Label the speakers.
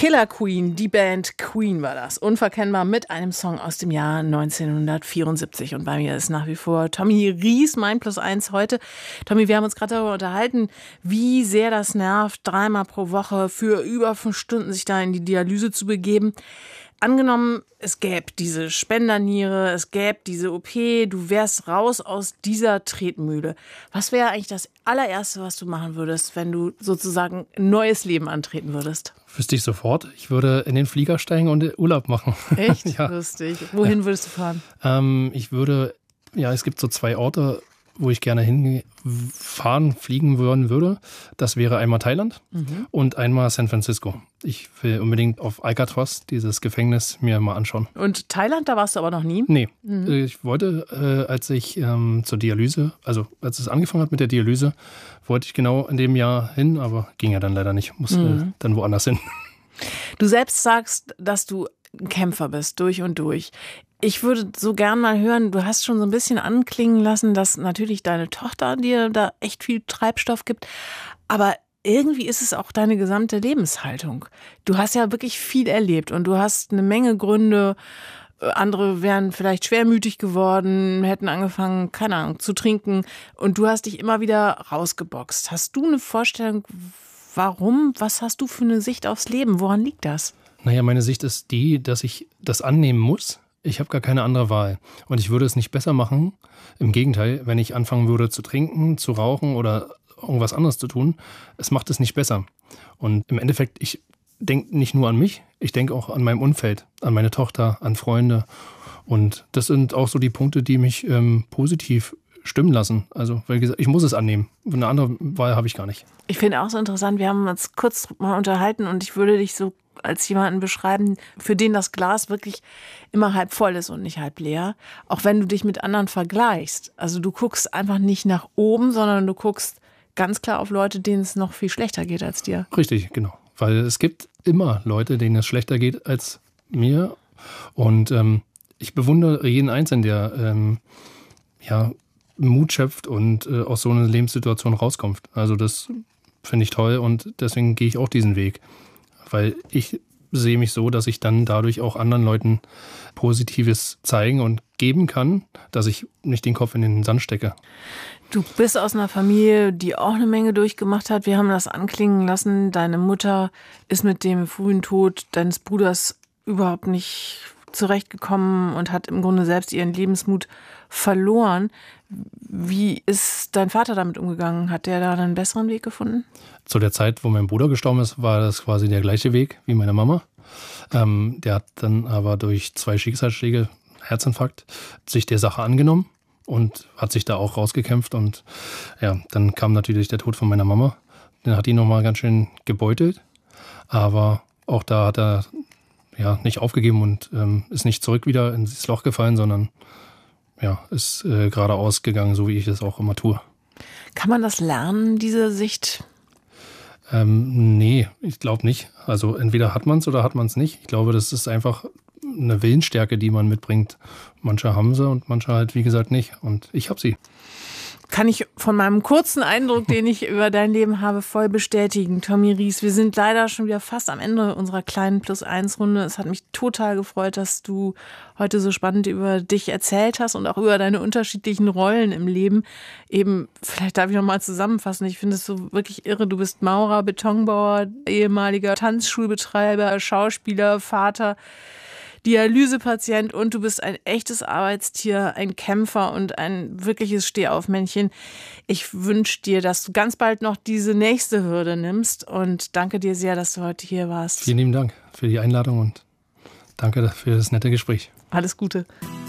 Speaker 1: Killer Queen, die Band Queen war das. Unverkennbar mit einem Song aus dem Jahr 1974. Und bei mir ist nach wie vor Tommy Ries, mein +1 heute. Tommy, wir haben uns gerade darüber unterhalten, wie sehr das nervt, 3-mal pro Woche für über 5 Stunden sich da in die Dialyse zu begeben. Angenommen, es gäbe diese Spenderniere, es gäbe diese OP, du wärst raus aus dieser Tretmühle. Was wäre eigentlich das allererste, was du machen würdest, wenn du sozusagen ein neues Leben antreten würdest?
Speaker 2: Wüsste ich sofort. Ich würde in den Flieger steigen und Urlaub machen.
Speaker 1: Echt?
Speaker 2: Ja.
Speaker 1: Lustig. Wohin würdest du fahren?
Speaker 2: Es gibt so 2 Orte, wo ich gerne fliegen wollen würde. Das wäre einmal Thailand und einmal San Francisco. Ich will unbedingt auf Alcatraz, dieses Gefängnis, mir mal anschauen.
Speaker 1: Und Thailand, da warst du aber noch nie?
Speaker 2: Nee, ich wollte, als ich zur Dialyse, also als es angefangen hat mit der Dialyse, wollte ich genau in dem Jahr hin, aber ging ja dann leider nicht. Musste dann woanders hin.
Speaker 1: Du selbst sagst, dass du ein Kämpfer bist, durch und durch. Ich würde so gern mal hören, du hast schon so ein bisschen anklingen lassen, dass natürlich deine Tochter dir da echt viel Treibstoff gibt, aber irgendwie ist es auch deine gesamte Lebenshaltung. Du hast ja wirklich viel erlebt und du hast eine Menge Gründe. Andere wären vielleicht schwermütig geworden, hätten angefangen, keine Ahnung, zu trinken und du hast dich immer wieder rausgeboxt. Hast du eine Vorstellung, warum? Was hast du für eine Sicht aufs Leben? Woran liegt das?
Speaker 2: Naja, meine Sicht ist die, dass ich das annehmen muss. Ich habe gar keine andere Wahl. Und ich würde es nicht besser machen. Im Gegenteil, wenn ich anfangen würde zu trinken, zu rauchen oder irgendwas anderes zu tun, es macht es nicht besser. Und im Endeffekt, ich denke nicht nur an mich, ich denke auch an meinem Umfeld, an meine Tochter, an Freunde. Und das sind auch so die Punkte, die mich positiv stimmen lassen. Also, weil gesagt, ich muss es annehmen. Eine andere Wahl habe ich gar nicht.
Speaker 1: Ich finde auch so interessant, wir haben uns kurz mal unterhalten und ich würde dich so als jemanden beschreiben, für den das Glas wirklich immer halb voll ist und nicht halb leer. Auch wenn du dich mit anderen vergleichst. Also du guckst einfach nicht nach oben, sondern du guckst ganz klar auf Leute, denen es noch viel schlechter geht als dir.
Speaker 2: Richtig, genau. Weil es gibt immer Leute, denen es schlechter geht als mir. Und ich bewundere jeden Einzelnen, der Mut schöpft und aus so einer Lebenssituation rauskommt. Also das finde ich toll und deswegen gehe ich auch diesen Weg. Weil ich sehe mich so, dass ich dann dadurch auch anderen Leuten Positives zeigen und geben kann, dass ich nicht den Kopf in den Sand stecke.
Speaker 1: Du bist aus einer Familie, die auch eine Menge durchgemacht hat. Wir haben das anklingen lassen. Deine Mutter ist mit dem frühen Tod deines Bruders überhaupt nicht zurechtgekommen und hat im Grunde selbst ihren Lebensmut verloren. Wie ist dein Vater damit umgegangen? Hat der da einen besseren Weg gefunden?
Speaker 2: Zu der Zeit, wo mein Bruder gestorben ist, war das quasi der gleiche Weg wie meine Mama. Der hat dann aber durch 2 Schicksalsschläge, Herzinfarkt, sich der Sache angenommen und hat sich da auch rausgekämpft. Und ja, dann kam natürlich der Tod von meiner Mama. Den hat ihn nochmal ganz schön gebeutelt. Aber auch da hat er nicht aufgegeben und ist nicht zurück wieder ins Loch gefallen, sondern ist geradeaus gegangen, so wie ich es auch immer tue.
Speaker 1: Kann man das lernen, diese Sicht?
Speaker 2: Nee, ich glaube nicht. Also entweder hat man es oder hat man es nicht. Ich glaube, das ist einfach eine Willensstärke, die man mitbringt. Manche haben sie und manche halt, wie gesagt, nicht. Und ich habe sie.
Speaker 1: Kann ich von meinem kurzen Eindruck, den ich über dein Leben habe, voll bestätigen. Tommy Ries, wir sind leider schon wieder fast am Ende unserer kleinen +1-Runde. Es hat mich total gefreut, dass du heute so spannend über dich erzählt hast und auch über deine unterschiedlichen Rollen im Leben. Eben, vielleicht darf ich noch mal zusammenfassen. Ich finde es so wirklich irre. Du bist Maurer, Betonbauer, ehemaliger Tanzschulbetreiber, Schauspieler, Vater, Dialysepatient und du bist ein echtes Arbeitstier, ein Kämpfer und ein wirkliches Stehaufmännchen. Ich wünsche dir, dass du ganz bald noch diese nächste Hürde nimmst und danke dir sehr, dass du heute hier warst.
Speaker 2: Vielen lieben Dank für die Einladung und danke für das nette Gespräch.
Speaker 1: Alles Gute.